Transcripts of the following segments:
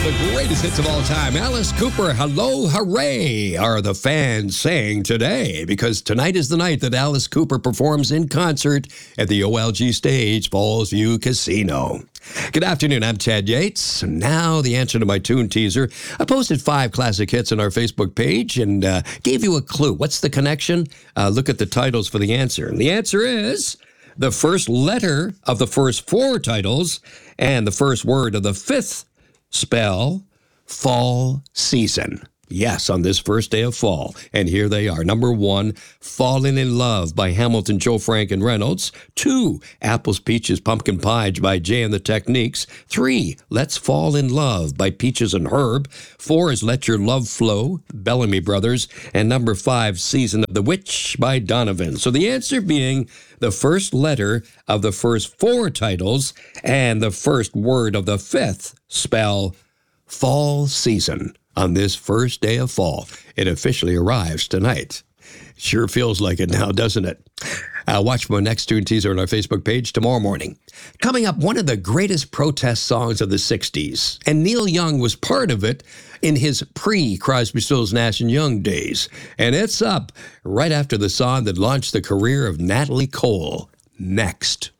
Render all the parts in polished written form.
The greatest hits of all time. Alice Cooper, hello, hooray, are the fans saying today, because tonight is the night that Alice Cooper performs in concert at the OLG stage, Falls View Casino. Good afternoon, I'm Chad Yates. Now the answer to my tune teaser. I posted 5 classic hits on our Facebook page and gave you a clue. What's the connection? Look at the titles for the answer. And the answer is the first letter of the first 4 titles and the first word of the 5th spell, fall season. Yes, on this first day of fall. And here they are. Number 1, Falling in Love by Hamilton, Joe Frank, and Reynolds. 2, Apples, Peaches, Pumpkin Pie by Jay and the Techniques. 3, Let's Fall in Love by Peaches and Herb. 4 is Let Your Love Flow, Bellamy Brothers. And number 5, Season of the Witch by Donovan. So the answer being the first letter of the first 4 titles and the first word of the 5th spell, fall season. On this first day of fall, it officially arrives tonight. Sure feels like it now, doesn't it? Watch for my next tune teaser on our Facebook page tomorrow morning. Coming up, one of the greatest protest songs of the 60s. And Neil Young was part of it in his pre-Crosby, Stills, Nash & Young days. And it's up right after the song that launched the career of Natalie Cole. Next.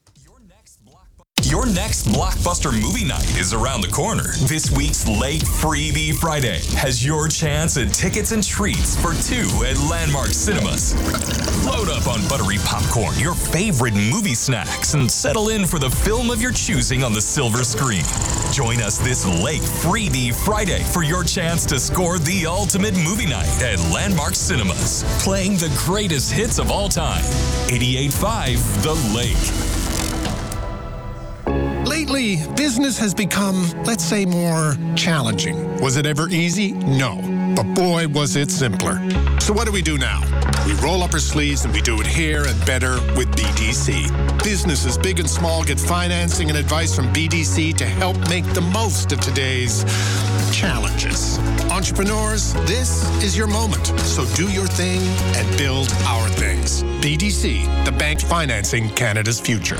Your next blockbuster movie night is around the corner. This week's Late Freebie Friday has your chance at tickets and treats for 2 at Landmark Cinemas. Load up on buttery popcorn, your favorite movie snacks, and settle in for the film of your choosing on the silver screen. Join us this Late Freebie Friday for your chance to score the ultimate movie night at Landmark Cinemas, playing the greatest hits of all time. 88.5 The Lake. Lately, business has become, let's say, more challenging. Was it ever easy? No. But boy, was it simpler. So what do we do now? We roll up our sleeves and we do it here and better with BDC. Businesses big and small get financing and advice from BDC to help make the most of today's challenges. Entrepreneurs, this is your moment. So do your thing and build our things. BDC, the bank financing Canada's future.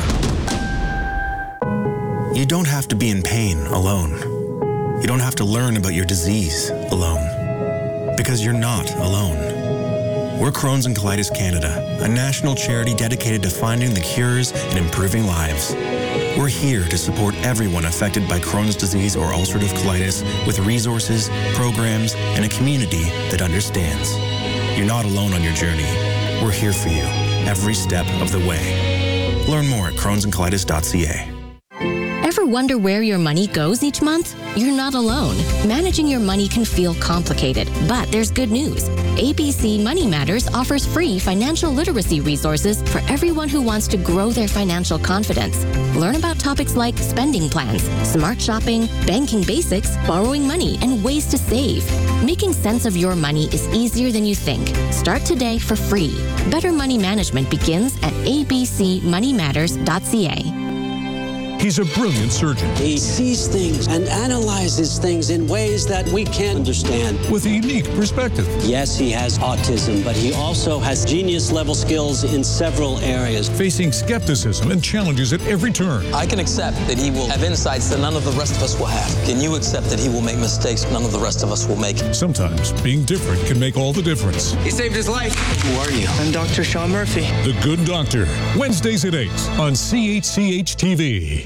You don't have to be in pain alone. You don't have to learn about your disease alone. Because you're not alone. We're Crohn's and Colitis Canada, a national charity dedicated to finding the cures and improving lives. We're here to support everyone affected by Crohn's disease or ulcerative colitis with resources, programs, and a community that understands. You're not alone on your journey. We're here for you every step of the way. Learn more at crohnsandcolitis.ca. Ever wonder where your money goes each month? You're not alone. Managing your money can feel complicated, but there's good news. ABC Money Matters offers free financial literacy resources for everyone who wants to grow their financial confidence. Learn about topics like spending plans, smart shopping, banking basics, borrowing money, and ways to save. Making sense of your money is easier than you think. Start today for free. Better money management begins at abcmoneymatters.ca. He's a brilliant surgeon. He sees things and analyzes things in ways that we can't understand. With a unique perspective. Yes, he has autism, but he also has genius-level skills in several areas. Facing skepticism and challenges at every turn. I can accept that he will have insights that none of the rest of us will have. Can you accept that he will make mistakes none of the rest of us will make? Sometimes being different can make all the difference. He saved his life. Who are you? I'm Dr. Sean Murphy. The Good Doctor. Wednesdays at 8 on CHCH-TV.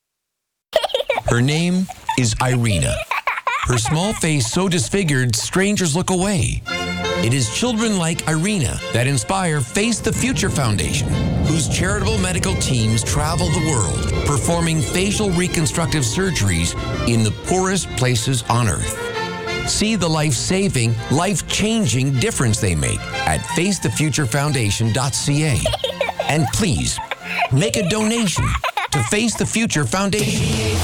Her name is Irina. Her small face so disfigured, strangers look away. It is children like Irina that inspire Face the Future Foundation, whose charitable medical teams travel the world, performing facial reconstructive surgeries in the poorest places on Earth. See the life-saving, life-changing difference they make at facethefuturefoundation.ca. And please, make a donation to Face the Future Foundation.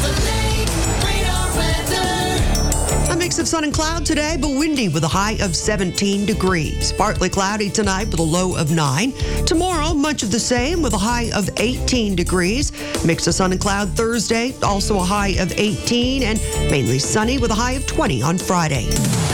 A mix of sun and cloud today, but windy with a high of 17 degrees. Partly cloudy tonight with a low of 9. Tomorrow, much of the same with a high of 18 degrees. Mix of sun and cloud Thursday, also a high of 18, and mainly sunny with a high of 20 on Friday.